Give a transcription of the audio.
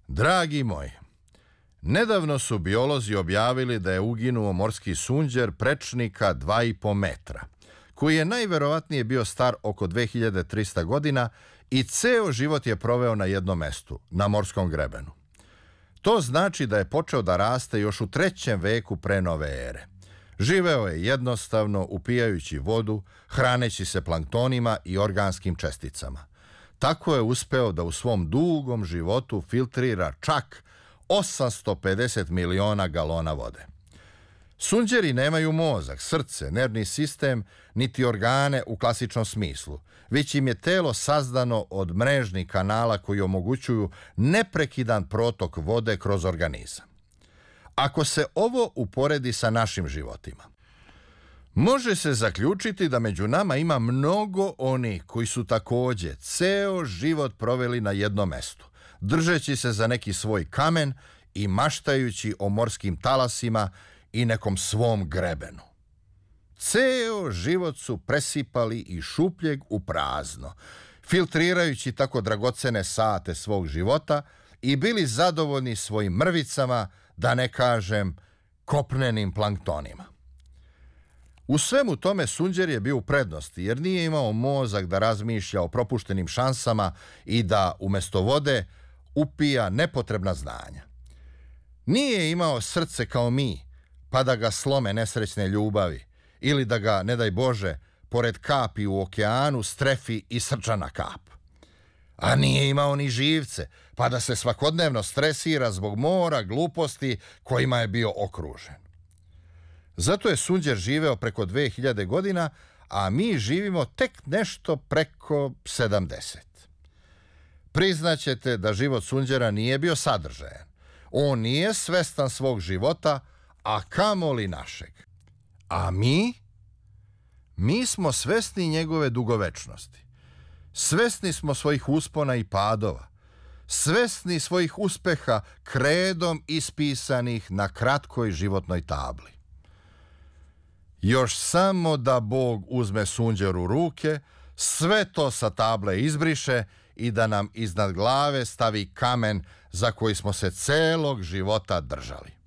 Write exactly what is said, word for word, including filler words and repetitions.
Dragi moji, nedavno su biolozi objavili da je uginuo morski sunđer prečnika dva i po metra, koji je najverovatnije bio star oko dve hiljade trista godina i ceo život je proveo na jednom mestu, na morskom grebenu. To znači da je počeo da raste još u trećem veku pre nove ere. Živeo je jednostavno upijajući vodu, hraneći se planktonima i organskim česticama. Tako je uspeo da u svom dugom životu filtrira čak osamsto pedeset miliona galona vode. Sunđeri nemaju mozak, srce, nervni sistem, niti organe u klasičnom smislu, već im je telo sazdano od mrežnih kanala koji omogućuju neprekidan protok vode kroz organizam. Ako se ovo uporedi sa našim životima, može se zaključiti da među nama ima mnogo onih koji su takođe ceo život proveli na jednom mestu, držeći se za neki svoj kamen i maštajući o morskim talasima i nekom svom grebenu. Ceo život su presipali iz šupljeg u prazno, filtrirajući tako dragocene sate svog života i bili zadovoljni svojim mrvicama, da ne kažem kopnenim planktonima. U svemu tome sunđer je bio u prednosti, jer nije imao mozak da razmišlja o propuštenim šansama i da umesto vode upija nepotrebna znanja. Nije imao srce kao mi, pa da ga slome nesrećne ljubavi, ili da ga, ne daj Bože, pored kapi u okeanu strefi i srčana kap. A nije imao ni živce, pa da se svakodnevno stresira zbog mora gluposti kojima je bio okružen. Zato je sunđer živeo preko dve hiljade godina, a mi živimo tek nešto preko sedamdeset. Priznaćete da život sunđera nije bio sadržajan. On nije svestan svog života, a kamoli našeg. A mi? Mi smo svesni njegove dugovečnosti. Svesni smo svojih uspona i padova. Svesni svojih uspeha kredom ispisanih na kratkoj životnoj tabli. Još samo da Bog uzme sunđer u ruke, sve to sa table izbriše i da nam iznad glave stavi kamen za koji smo se celog života držali.